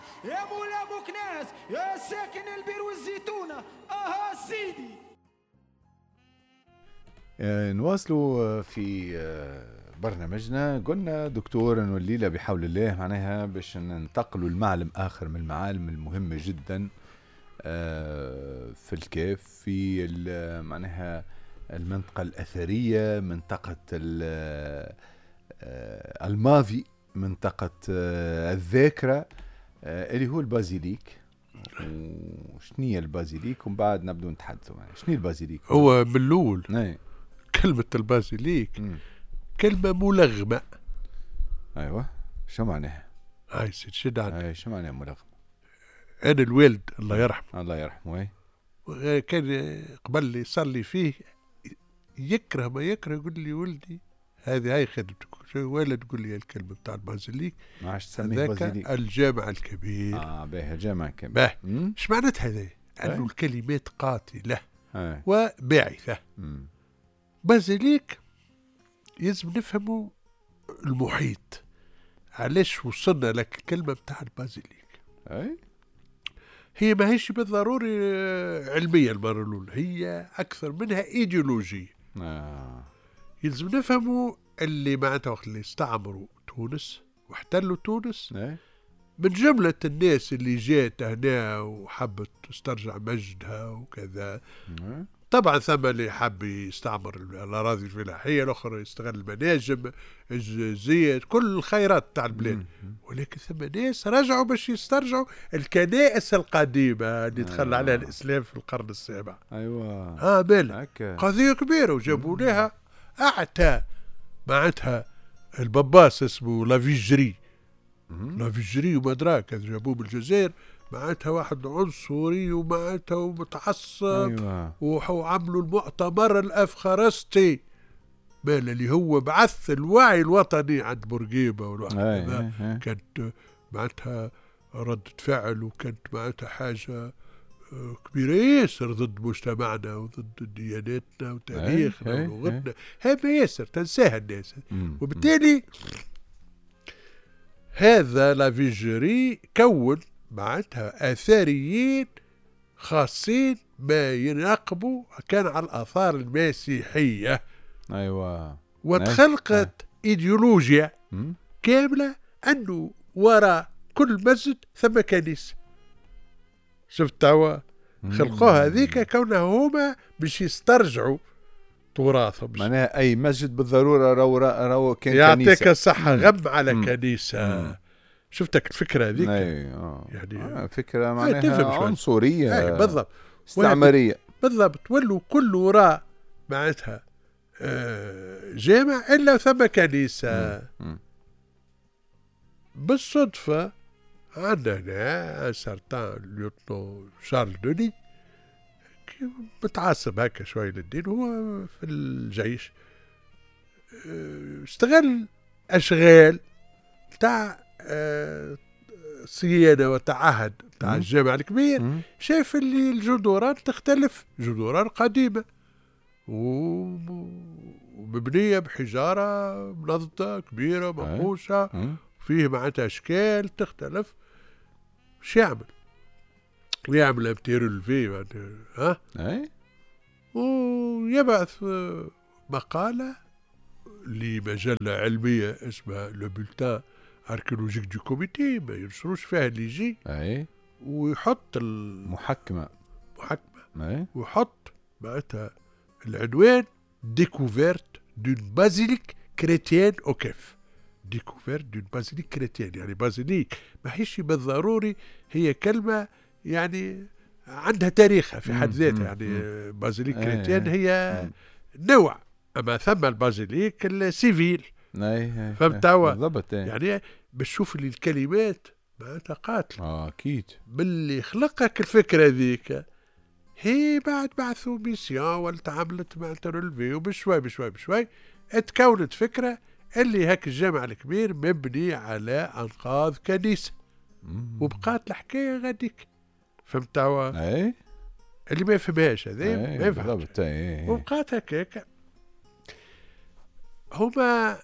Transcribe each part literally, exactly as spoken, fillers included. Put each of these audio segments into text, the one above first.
يا مولا بوكناس يا ساكن البير والزيتونة اها سيدي. آه نواصلوا في آه برنامجنا. قلنا دكتور انه الليلة بحول الله معناها باش ننتقلوا لمعلم اخر من المعالم المهمة جدا آه في الكيف، في معناها المنطقة الأثرية، منطقة الماضي، منطقة الذاكرة اللي هو البازيليك. وشنية البازيليك ومن بعد نبدو نتحدثوا يعني شنية البازيليك. هو من الأول نعم كلمة البازيليك م. كلمة ملغمة. أيوة شو معناها؟ هاي سيد شد عنها. أي شو معناها ملغمة؟ أنا الوالد الله يرحمه الله يرحمه كان قبل لي يصلي فيه يكره ما يكره يقول لي ولدي هذه هاي خدمتك ولا تقول لي الكلمة بتاع البازيليك ما عادش تسميه بازيليك. الجامع الكبير. اه باهي الجامع الكبير. باهي ايش معناتها هذا؟ انه الكلمات قاتلة أي. وباعثة. مم. بازيليك يلزم نفهموا المحيط علاش وصلنا لك الكلمة بتاع البازيليك. اي هي ما هيش بالضروري علمية المرة الأولى، هي أكثر منها إيديولوجية. آه. يلزم نفهموا اللي معناتها وقت اللي استعمروا تونس واحتلوا تونس أي. من جملة الناس اللي جات هنا وحبت تسترجع مجدها وكذا. أي. طبعا ثم اللي حب يستعمر الأراضي الفلاحية، الأخرى يستغل المناجم الزيت كل الخيرات تاع البلاد. ولكن ثم ناس رجعوا باش يسترجعوا الكنائس القديمة اللي دخل عليها الإسلام في القرن السابع. أيوة آه بالك قضية كبيرة وجابوا لها أعتى معناتها الباباس اسمه لافيجري. لافيجري ومدراك جابوه بالجزائر معناتها واحد عنصري ومعناتها ومتعصب. أيوة. وعملوا المؤتمر الأفخارستي مال اللي هو بعث الوعي الوطني عند بورقيبة والواحد هذا. كانت معناتها ردة فعل وكانت معناتها حاجة كبيرة ياسر ضد مجتمعنا وضد دياناتنا وتاريخنا ولغتنا. هذا ياسر تنساها الناس. وبالتالي هذا لافيجري كون معناتها آثاريين خاصين ما يناقبوا كان على الآثار المسيحية. أيوة. وتخلقت أيوة. إيديولوجيا م? كاملة أنه وراء كل مسجد ثم كنيسة. شفت توا خلقوها هذيك كونها هما باش يسترجعوا تراثهم. معناها أي مسجد بالضرورة رو رو كان يعطيك كنيسة. الصحة غم على مم. كنيسة. مم. شفتك الفكرة هذيك آه. يعني آه فكرة معناها عنصرية. آه بالضبط استعمارية بالضبط. ولوا كل وراء معناتها آه جامع إلا ثم كنيسة. مم. بالصدفة عندنا سرطان ليوتنو شارل دوني متعصب هكا شوي للدين هو في الجيش استغل أشغال تاع صيانة وتعهد تاع الجامع الكبير. شايف اللي الجدران تختلف، جدران قديمة ومبنية بحجارة منضدة كبيرة منقوشة فيه معناتها أشكال تختلف. شو يعمل؟ ويعمل ابتير الفي ها أي ويبعث مقالة لمجلة علمية اسمها لو بولتان اركيولوجيك دو كوميتي ما ينشروش فيها اللي يجي. أي ويحط المحكمة محكمة أي ويحط معناتها العنوان ديكوفيرت دون بازيليك كريتيان او كيف. ديكوفيرت دون بازيليك كريتيان يعني بازيليك ما هيش بالضروري هي كلمة يعني عندها تاريخها في حد ذاتها. يعني بازيليك كريتيان هي نوع، أما ثم البازيليك السيفيل. فهمت بالضبط. يعني بتشوف اللي الكلمات معناتها قاتلة. اه اكيد. باللي خلقك الفكرة ذيك هي بعد بعثوا ميسيون ولا تعاملت مع ترولفي وبشوي بشوي بشوي اتكونت فكرة اللي هاك الجامع الكبير مبني على أنقاض كنيسة. وبقات الحكاية غاديك. فهمت توا؟ اي اللي ما يفهمهاش هذا ما يفهمش. بالضبط. وبقات هكاك هما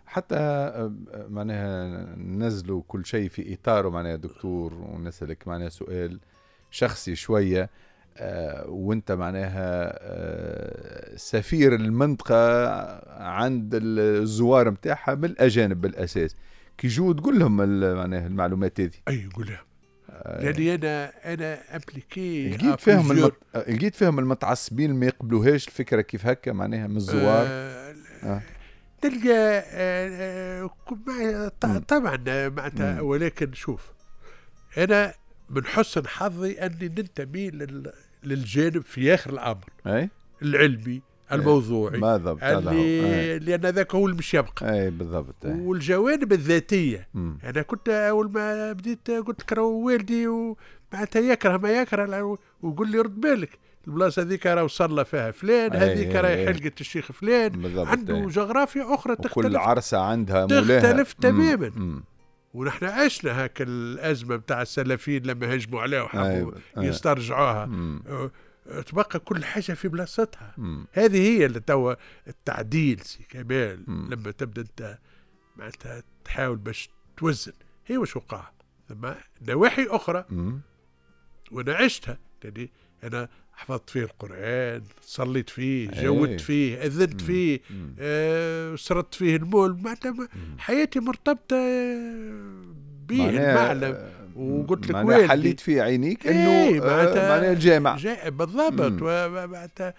حتى آه، معناها ننزلوا كل شيء في إطاره معناها دكتور، ونسألك معناها سؤال شخصي شوية. آه وانت معناها آه سفير المنطقة عند الزوار متاعها من الأجانب بالأساس، كي جو تقول لهم معناها المعلومات هذه؟ أي قول لهم، لأني أنا أنا أبليكي لقيت فيهم المت... لقيت فيهم المتعصبين ما يقبلوهاش الفكرة كيف هكا معناها من الزوار. آه آه. تلقى آه آه طبعا معناتها، ولكن شوف أنا من حسن حظي أني ننتمي لل... للجانب في آخر الأمر أي؟ العلمي الموضوعي، بالضبط، اللي لأن ذاك هو اللي مش يبقى. أي بالضبط. أي. والجوانب الذاتية، مم. أنا كنت أول ما بديت قلت لك راهو والدي ومعناتها يكره ما يكره، ويقول لي رد بالك البلاصة هذيك راه وصل فيها فلان، هذيك راهي حلقة الشيخ فلان، عنده أي. جغرافيا أخرى تختلف، كل عرسة عندها مولاها تختلف تماما. مم. ونحن عشنا هاك الأزمة بتاع السلفيين لما هجموا عليها وحبوا يسترجعوها. تبقى كل حاجة في بلاصتها. مم. هذه هي اللي توا التعديل سي كمال. مم. لما تبدأ أنت معناتها تحاول باش توزن، هي وش وقع ثم نواحي أخرى. مم. وأنا عشتها، يعني أنا حفظت فيه القرآن، صليت فيه، جودت فيه، أذنت فيه، آه، سردت فيه المول، معناتها حياتي مرتبطة به المعلم. وقلت لك والدي حليت في عينيك انه ايه معناتها معناها الجامع جاء بالضبط، ومعناتها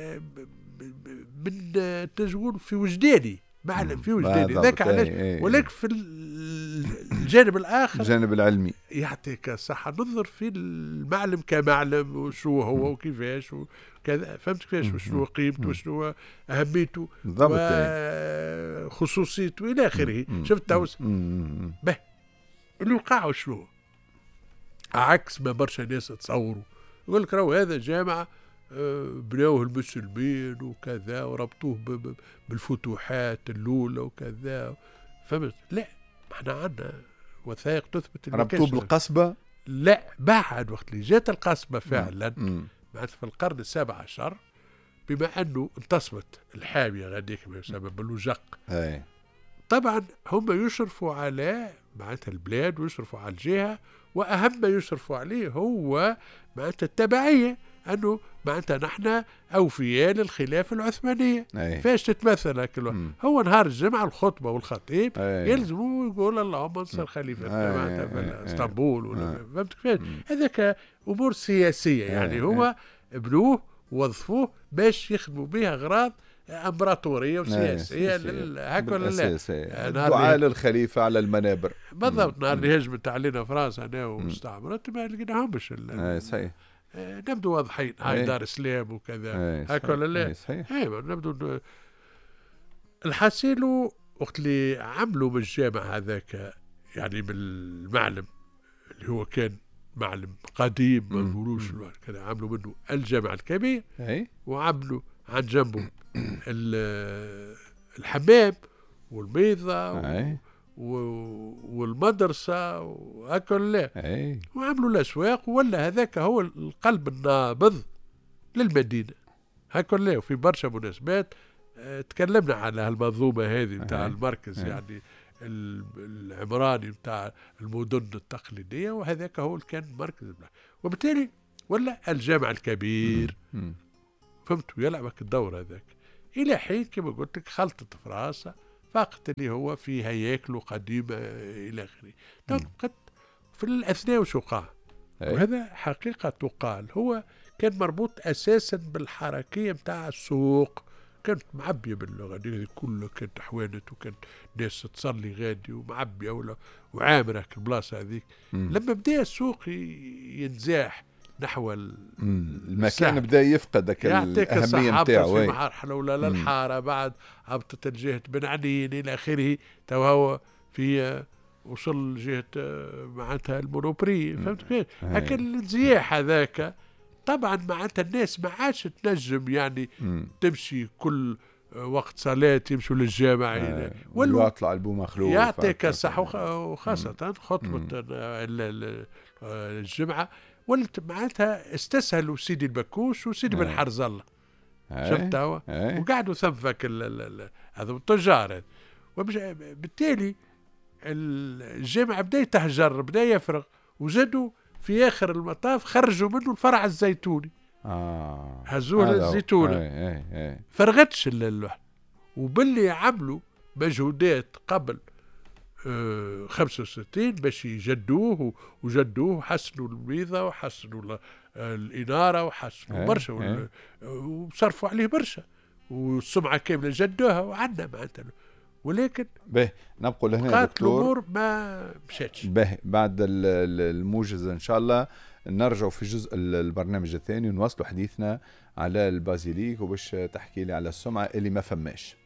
من تجول في وجداني، معلم في وجداني ذاك علاش. ولكن في الجانب الاخر الجانب العلمي يعطيك الصحة ننظر في المعلم كمعلم، وشو هو وكيفاش وكذا، فهمت كيفاش، وشنو قيمته وشنو اهميته وخصوصيته الى اخره. شفت توس به اللي وقعوا شنو عكس ما برشا ناس تصوروا. يقول لك راهو هذا جامعة بناوه المسلمين وكذا وربطوه بالفتوحات الأولى وكذا، فهمت؟ لا، احنا عندنا وثائق تثبت ربطوه بالقصبة. لا، بعد وقت اللي جات القصبة فعلا بعد في القرن السابع عشر، بما أنه انتصبت الحامية غاديك ما يسمى بالوجق. أي. طبعا هم يشرفوا على معناتها البلاد ويشرفوا على الجهة، وأهم ما يشرفوا عليه هو معناتها التبعية، أنه معناتها نحن أوفياء للخلافة العثمانية. أي. فاش تتمثل هكذا؟ هو نهار الجمعة الخطبة والخطيب أي. يلزموا يقول اللهم انصر خليفتنا معناتها في اسطنبول ولا فهمت كيفاش؟ هذاك أمور سياسية، يعني أي. هو بنوه ووظفوه باش يخدموا بها أغراض امبراطوريه وسياسيه هكا ولا لا؟ دعاء للخليفه على المنابر. بالضبط. نهار اللي هجمت علينا فرنسا انا واستعمرت ما لقيناهمش. اي صحيح. نبدو واضحين، هاي دار اسلام وكذا هكا ولا لا؟ صحيح. اي نبدو الحاسيل. وقت اللي عملوا من الجامع هذاك يعني بالمعلم اللي هو كان معلم قديم ما نقولوش كذا، عملوا منه الجامع الكبير. اي. وعملوا عن جنبه الحمام والبيضة والمدرسة وهكا لا، وعملوا الأسواق، ولا هذاك هو القلب النابض للمدينة هكا لا. وفي برشا مناسبات اه تكلمنا على هالمنظومة هذه بتاع المركز أي. يعني العمراني بتاع المدن التقليدية، وهذاك هو اللي كان مركز البلاد. وبالتالي ولا الجامع الكبير فهمت يلعبك الدور هذاك إلى حين كما قلت لك خلطت في راسه فقط اللي هو في هياكله قديمة إلى آخره. قد في الأثناء وش وقع، وهذا حقيقة تقال، هو كان مربوط أساسا بالحركية متاع السوق، كانت معبية باللغة دي كله، كانت حوانت وكانت ناس تصلي غادي ومعبية ولا وعامرة البلاصة هذيك. لما بدأ السوق ينزاح نحو المكان بدا يفقد الأهمية نتاعو في مرحلة ولا للحارة، بعد هبطت لجهة بن عنين إلى آخره، تو هو في وصل جهة معناتها المونوبري، فهمت كيف؟ هكا الانزياح هذاك طبعا معناتها الناس ما عادش تنجم يعني مم. تمشي كل وقت صلاة يمشوا للجامع آه. ولا يطلع البو مخلوق يعطيك الصحة، وخاصة خطبة الجمعة ولت معناتها استسهلوا سيدي البكوش وسيدي بن حرز الله، شفتها وقعدوا ثم فك هذو التجار، وبالتالي الجامع بدا يتهجر، بدا يفرغ، وزادوا في اخر المطاف خرجوا منه الفرع الزيتوني. اه هزوه للزيتونه. اي اي اي. فرغتش اللوحه. وباللي عملوا مجهودات قبل آه خمسة وستين باش يجدوه وجدوه وحسنوا الميضه وحسنوا الاناره وحسنوا برشا وصرفوا عليه برشا، والسمعه كامله جدوها وعندنا معناتها. ولكن باهي نبقوا لهنا دكتور. الامور ما مشاتش. باهي بعد الموجزه ان شاء الله نرجعوا في جزء البرنامج الثاني ونواصلوا حديثنا على البازيليك، وباش تحكي لي على السمعه اللي ما فماش.